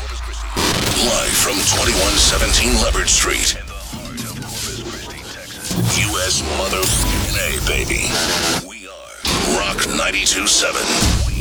Live from 2117 Leopard Street. U.S. Mother A, baby. We are Rock 92.7.